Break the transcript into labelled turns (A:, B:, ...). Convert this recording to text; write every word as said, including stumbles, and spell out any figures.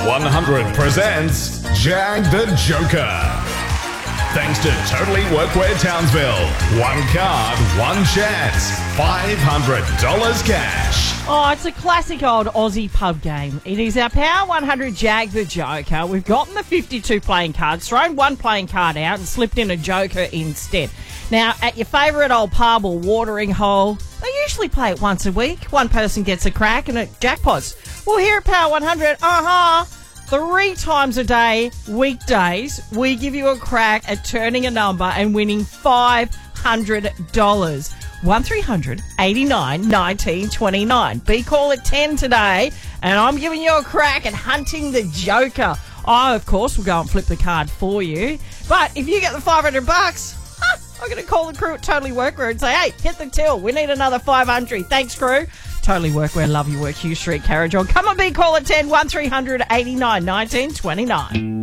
A: one hundred presents Jag the Joker. Thanks to Totally Workwear Townsville. One card, one chance. five hundred dollars cash.
B: Oh, it's a classic old Aussie pub game. It is our Power one hundred Jag the Joker. We've gotten the fifty-two playing cards, thrown one playing card out and slipped in a joker instead. Now, at your favourite old pub or watering hole, they usually play it once a week. One person gets a crack and it jackpots. Well, here at Power one hundred, uh-huh, three times a day, weekdays, we give you a crack at turning a number and winning five hundred dollars. one three hundred eighty-nine nineteen twenty-nine. Be call at ten today, and I'm giving you a crack at hunting the Joker. I, of course, will go and flip the card for you. But if you get the five hundred bucks, huh, I'm going to call the crew at Totally Workwear and say, hey, hit the till. We need another five hundred. Thanks, crew. Totally Workwear, love your work, Hugh Street, Carriage on. Come on, be call at ten, one three hundred eighty-nine nineteen twenty-nine.